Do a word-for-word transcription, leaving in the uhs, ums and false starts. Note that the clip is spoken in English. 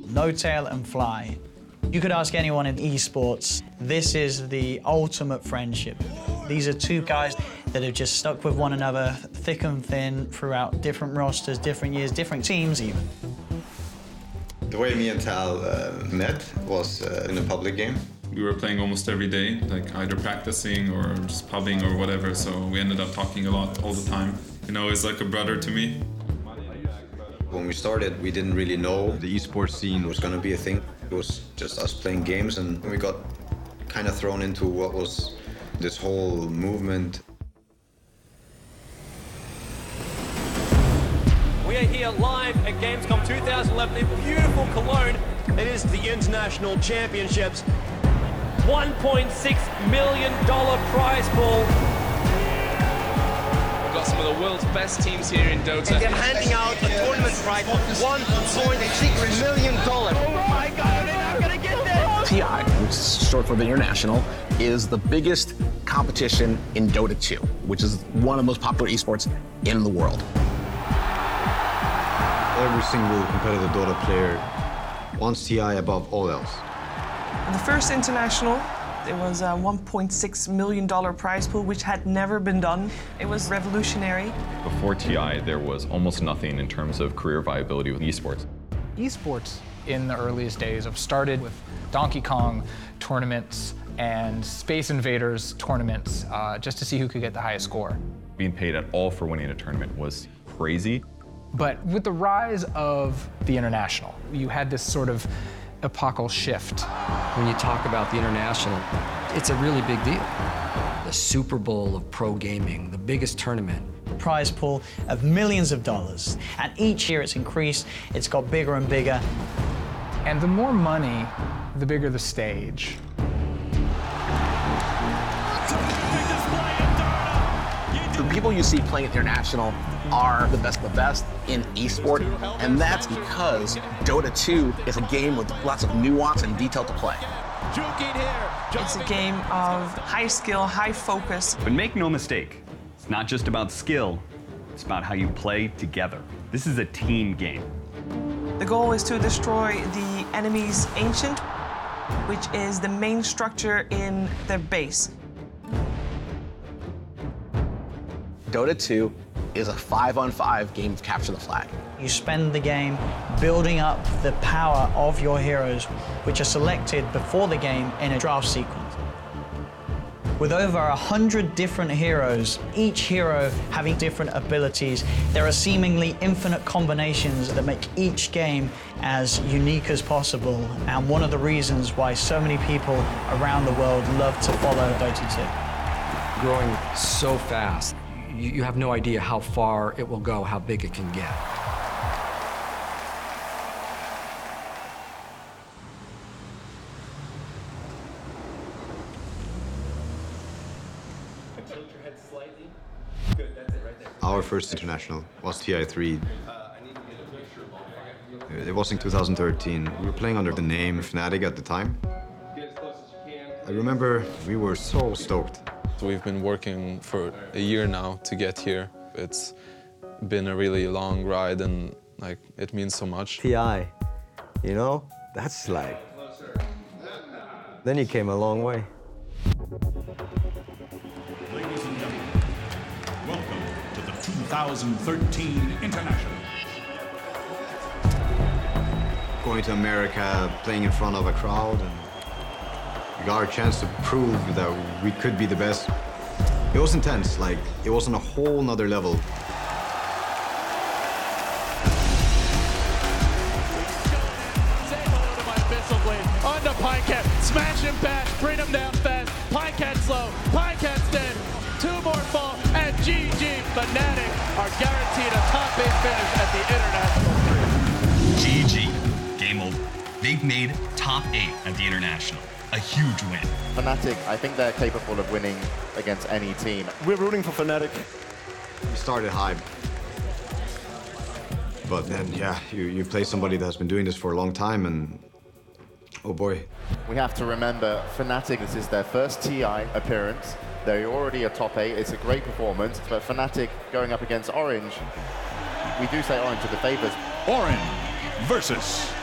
no tail and fly. You could ask anyone in esports, this is the ultimate friendship. These are two guys that have just stuck with one another thick and thin throughout different rosters, different years, different teams even. The way me and Tal uh, met was uh, in a public game. We were playing almost every day, like either practicing or just pubbing or whatever, so we ended up talking a lot all the time. You know, he's like a brother to me. When we started, we didn't really know the esports scene was going to be a thing. It was just us playing games, and we got kind of thrown into what was this whole movement. We are here live at Gamescom two thousand eleven in beautiful Cologne. It is the International Championships. one point six million dollars prize pool. We've got some of the world's best teams here in Dota. And they're handing out a tournament prize of one point six million dollars. Oh my God, they're not gonna get this! T I, which is short for the International, is the biggest competition in Dota two, which is one of the most popular esports in the world. Every single competitive Dota player wants T I above all else. The first international, it was a one point six million dollars prize pool, which had never been done. It was revolutionary. Before T I, there was almost nothing in terms of career viability with esports. Esports in the earliest days have started with Donkey Kong tournaments and Space Invaders tournaments, uh, just to see who could get the highest score. Being paid at all for winning a tournament was crazy. But with the rise of the International, you had this sort of epochal shift. When you talk about the International, it's a really big deal. The Super Bowl of pro gaming, the biggest tournament. Prize pool of millions of dollars. And each year it's increased, it's got bigger and bigger. And the more money, the bigger the stage. The people you see playing at International are the best of the best in esport, and that's because Dota two is a game with lots of nuance and detail to play. It's a game of high skill, high focus. But make no mistake, it's not just about skill, it's about how you play together. This is a team game. The goal is to destroy the enemy's Ancient, which is the main structure in their base. Dota two is a five-on-five game of capture the flag. You spend the game building up the power of your heroes, which are selected before the game in a draft sequence. With over a hundred different heroes, each hero having different abilities, there are seemingly infinite combinations that make each game as unique as possible, and one of the reasons why so many people around the world love to follow Dota two. Growing so fast, you, you have no idea how far it will go, how big it can get. Our first international was T I three. It was in two thousand thirteen. We were playing under the name Fnatic at the time. I remember we were so stoked. We've been working for a year now to get here. It's been a really long ride, and like it means so much. T I, you know, that's like, then you came a long way. Ladies and gentlemen, welcome to the two thousand thirteen International. Going to America, playing in front of a crowd, and we got our chance to prove that we could be the best. It was intense, like, it was on a whole nother level. On to Pinecat, smash him back, bring him down fast. Pinecat's low, Pinecat's dead. Two more fall, and G G Fnatic are guaranteed a top eight finish at the International. G G, game over. They've made top eight at the International. A huge win. Fnatic, I think they're capable of winning against any team. We're rooting for Fnatic. We started high. But then, yeah, you, you play somebody that's been doing this for a long time, and oh boy. We have to remember, Fnatic, this is their first T I appearance. They're already a top eight. It's a great performance, but Fnatic going up against Orange, we do say Orange are the favorites. Orange versus